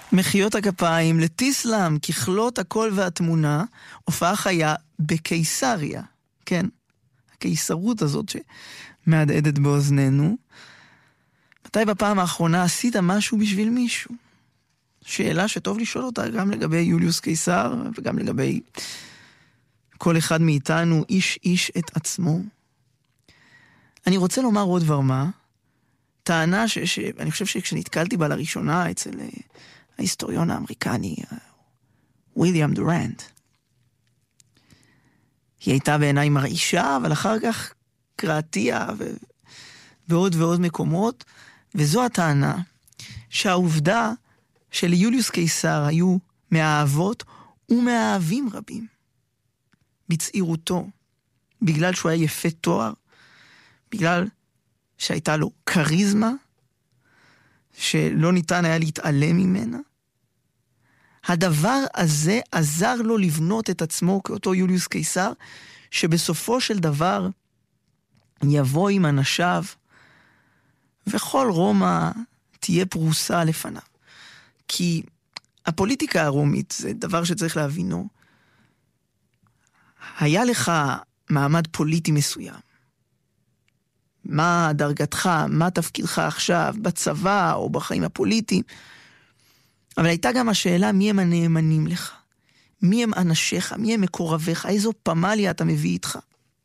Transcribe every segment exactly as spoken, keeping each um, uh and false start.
מחיאות הכפיים לטיסלאם, ככלות הכל והתמונה, הופעה חיה בקיסריה. כן, הקיסרות הזאת שמהדהדת באוזנינו. מתי בפעם האחרונה עשית משהו בשביל מישהו? שאלה שטוב לשאול אותה גם לגבי יוליוס קיסר, וגם לגבי כל אחד מאיתנו, איש איש את עצמו. אני רוצה לומר עוד דבר מה, טענה ש- שאני חושב שכשנתקלתי בה לראשונה אצל uh, ההיסטוריון האמריקני, uh, וויליאם דורנט, היא הייתה בעיניי מרעישה, אבל אחר כך קראתיה ו- ועוד ועוד מקומות, וזו הטענה שהעובדה שליוליוס קיסר היו מהאהבות ומהאהבים רבים בצעירותו, בגלל שהוא היה יפה תואר, בגלל שהייתה לו קריזמה, שלא ניתן היה להתעלם ממנה. הדבר הזה עזר לו לבנות את עצמו כאותו יוליוס קיסר, שבסופו של דבר יבוא עם אנשיו, וכל רומא תהיה פרוסה לפניו. כי הפוליטיקה הרומית, זה דבר שצריך להבינו, היה לך מעמד פוליטי מסוים. מה דרגתך, מה תפקידך עכשיו, בצבא או בחיים הפוליטיים. אבל הייתה גם השאלה מי הם הנאמנים לך, מי הם אנשיך, מי הם מקורביך, איזו פמליה אתה מביא איתך.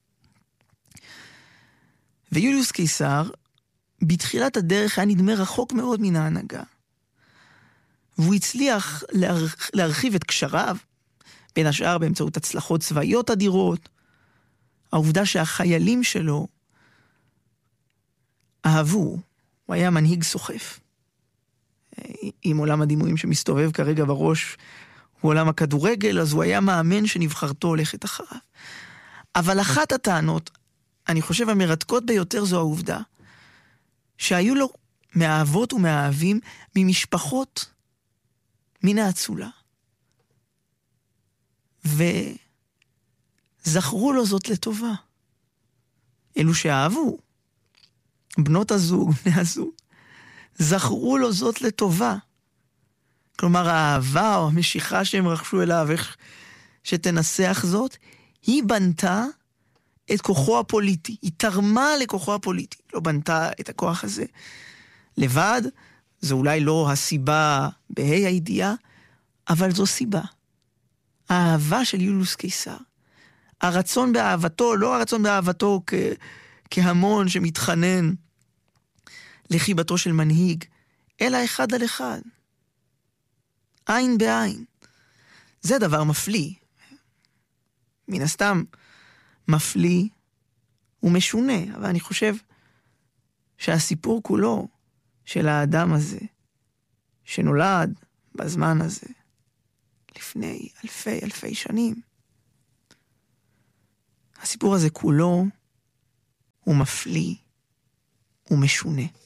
ויוליוס קיסר, בתחילת הדרך היה נדמה רחוק מאוד מן ההנהגה. והוא הצליח להרח... להרחיב את קשריו, בין השאר באמצעות הצלחות צבאיות אדירות, העובדה שהחיילים שלו אהבו, הוא היה מנהיג סוחף. עם עולם הדימויים שמסתובב כרגע בראש, הוא עולם הכדורגל, אז הוא היה מאמן שנבחרתו הולכת אחריו. אבל אחת הטענות, אני חושב המרתקות ביותר זו העובדה, שהיו לו מאהבות ומאהבים ממשפחות מן האצולה. וזכרו לו זאת לטובה. אלו שאהבו, בנות הזוג, בני הזוג, זכרו לו זאת לטובה. כלומר, האהבה או המשיכה שהם רכשו אליו, איך שתנסח זאת, היא בנתה את כוחו הפוליטי. היא תרמה לכוחו הפוליטי. לא בנתה את הכוח הזה לבד. זו אולי לא הסיבה בהי הידיעה, אבל זו סיבה. האהבה של יוליוס קיסר. הרצון באהבתו, לא הרצון באהבתו כ... כהמון שמתחנן לחיבתו של מנהיג, אלא אחד על אחד. עין בעין. זה דבר מפליא. מן הסתם מפליא ומשונה, אבל אני חושב שהסיפור כולו של האדם הזה, שנולד בזמן הזה, לפני אלפי אלפי שנים, הסיפור הזה כולו הוא מפליא ומשונה.